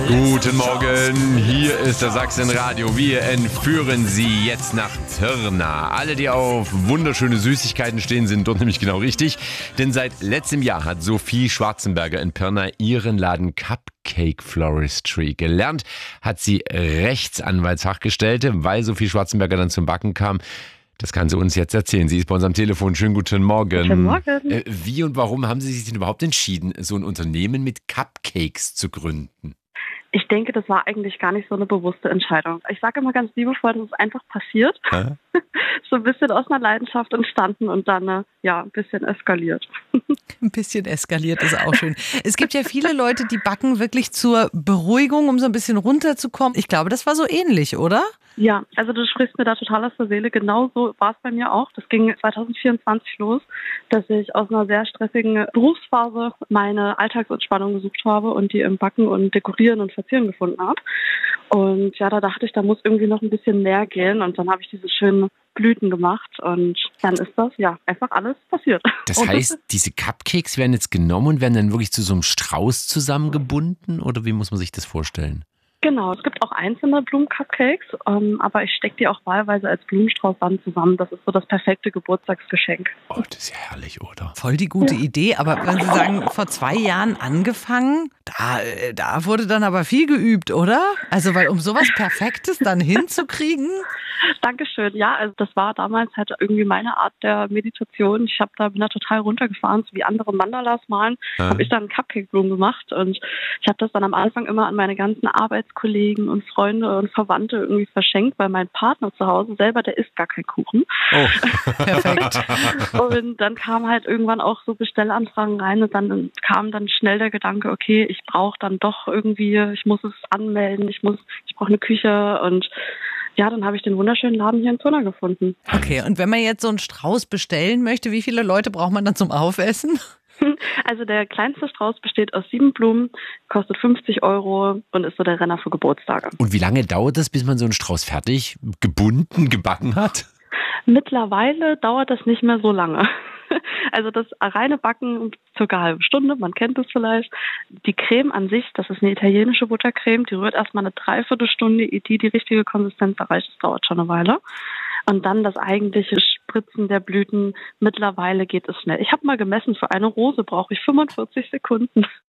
Guten Morgen, hier ist das Sachsenradio. Wir entführen Sie jetzt nach Pirna. Alle, die auf wunderschöne Süßigkeiten stehen, sind dort nämlich genau richtig. Denn seit letztem Jahr hat Sophie Schwarzenberger in Pirna ihren Laden Cupcake Floristry gelernt. Hat sie Rechtsanwaltsfachgestellte, weil Sophie Schwarzenberger dann zum Backen kam. Das kann sie uns jetzt erzählen. Sie ist bei uns am Telefon. Schönen guten Morgen. Guten Morgen. Wie und warum haben Sie sich denn überhaupt entschieden, so ein Unternehmen mit Cupcakes zu gründen? Ich denke, das war eigentlich gar nicht so eine bewusste Entscheidung. Ich sage immer ganz liebevoll, das ist einfach passiert. So ein bisschen aus einer Leidenschaft entstanden und dann ein bisschen eskaliert. Ein bisschen eskaliert ist auch schön. Es gibt ja viele Leute, die backen wirklich zur Beruhigung, um so ein bisschen runterzukommen. Ich glaube, das war so ähnlich, oder? Ja, also du sprichst mir da total aus der Seele. Genau so war es bei mir auch. Das ging 2024 los, dass ich aus einer sehr stressigen Berufsphase meine Alltagsentspannung gesucht habe und die im Backen und Dekorieren und Verzieren gefunden habe. Und ja, da dachte ich, da muss irgendwie noch ein bisschen mehr gehen. Und dann habe ich diese schönen Blüten gemacht und dann ist das einfach alles passiert. Das heißt, diese Cupcakes werden jetzt genommen und werden dann wirklich zu so einem Strauß zusammengebunden? Oder wie muss man sich das vorstellen? Genau, es gibt auch einzelne Blumen-Cupcakes, aber ich stecke die auch wahlweise als Blumenstrauß dann zusammen. Das ist so das perfekte Geburtstagsgeschenk. Oh, das ist ja herrlich, oder? Voll die gute Idee, aber wenn Sie sagen, vor 2 Jahren angefangen, da wurde dann aber viel geübt, oder? Also, weil um sowas Perfektes dann hinzukriegen? Dankeschön. Ja, also das war damals halt irgendwie meine Art der Meditation. Bin da total runtergefahren, so wie andere Mandalas malen, habe ich dann Cupcake-Blumen gemacht und ich habe das dann am Anfang immer an meine ganzen Arbeitskollegen und Freunde und Verwandte irgendwie verschenkt, weil mein Partner zu Hause selber, der isst gar keinen Kuchen. Oh, perfekt. Und dann kamen halt irgendwann auch so Bestellanfragen rein und dann kam dann schnell der Gedanke, okay, ich brauche dann doch irgendwie, ich muss es anmelden, ich brauche eine Küche und ja, dann habe ich den wunderschönen Laden hier in Pirna gefunden. Okay, und wenn man jetzt so einen Strauß bestellen möchte, wie viele Leute braucht man dann zum Aufessen? Also der kleinste Strauß besteht aus 7 Blumen, kostet 50 € und ist so der Renner für Geburtstage. Und wie lange dauert das, bis man so einen Strauß fertig gebacken hat? Mittlerweile dauert das nicht mehr so lange. Also das reine Backen circa eine halbe Stunde, man kennt es vielleicht. Die Creme an sich, das ist eine italienische Buttercreme, die rührt erstmal eine Dreiviertelstunde, ehe die richtige Konsistenz erreicht, das dauert schon eine Weile. Und dann das eigentliche Spritzen der Blüten, mittlerweile geht es schnell. Ich habe mal gemessen, für eine Rose brauche ich 45 Sekunden.